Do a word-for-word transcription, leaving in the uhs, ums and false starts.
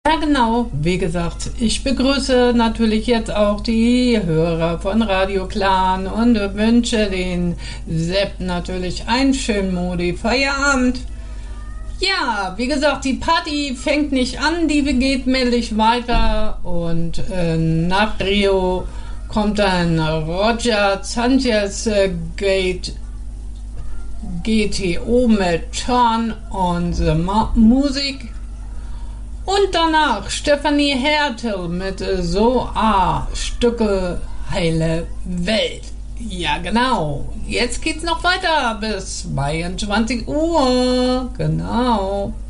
Ja, genau. Wie gesagt, ich begrüße natürlich jetzt auch die Hörer von Radio Clan und wünsche den Sepp natürlich einen schönen Modi Feierabend. Ja, wie gesagt, die Party fängt nicht an, die geht mäßig weiter und äh, nach Rio kommt dann Roger Sanchez äh, Gate G T O mit Turn on the Ma- Music. Und danach Stefanie Hertel mit So A Stücke Heile Welt. Ja, genau. Jetzt geht's noch weiter bis zweiundzwanzig Uhr. Genau.